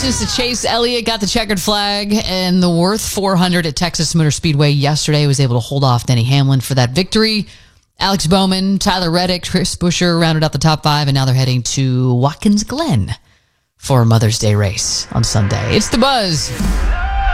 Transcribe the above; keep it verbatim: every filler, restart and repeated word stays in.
Congratulations to Chase Elliott, got the checkered flag, and the Worth four hundred at Texas Motor Speedway yesterday was able to hold off Denny Hamlin for that victory. Alex Bowman, Tyler Reddick, Chris Buescher rounded out the top five, and now they're heading to Watkins Glen for a Mother's Day race on Sunday. It's The Buzz.